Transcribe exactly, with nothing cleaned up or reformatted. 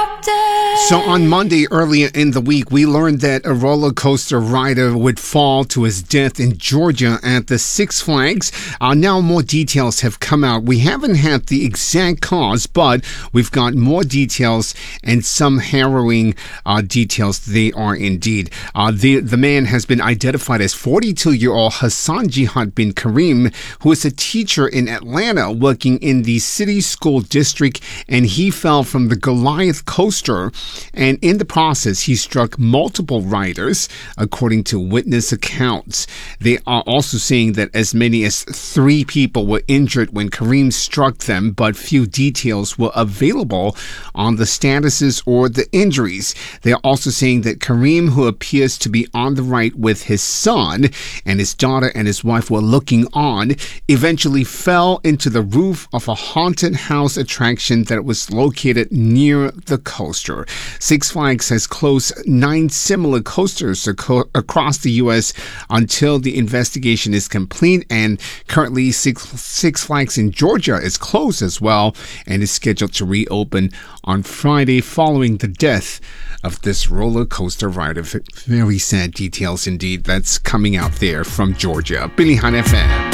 So on Monday, earlier in the week, we learned that a roller coaster rider would fall to his death in Georgia at the Six Flags. Uh, now more details have come out. We haven't had the exact cause, but we've got more details and some harrowing uh, details. They are indeed. Uh, the, the man has been identified as forty-two-year-old Hassan Jihad bin Karim, who is a teacher in Atlanta working in the city school district, and he fell from the Goliath coaster. And in the process, he struck multiple riders, according to witness accounts. They are also saying that as many as three people were injured when Kareem struck them, but few details were available on the statuses or the injuries. They are also saying that Kareem, who appears to be on the right with his son, and his daughter and his wife were looking on, eventually fell into the roof of a haunted house attraction that was located near the coaster. Six Flags has closed nine similar coasters ac- across the U S until the investigation is complete, and currently Six, Six Flags in Georgia is closed as well and is scheduled to reopen on Friday following the death of this roller coaster rider. Very sad details indeed that's coming out there from Georgia. Billy Han F M.